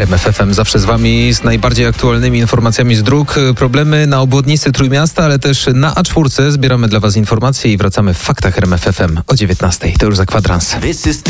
RMF FM zawsze z wami z najbardziej aktualnymi informacjami z dróg. Problemy na obwodnicy Trójmiasta, ale też na A4. Zbieramy dla was informacje i wracamy w faktach RMF FM o 19:00. To już za kwadrans.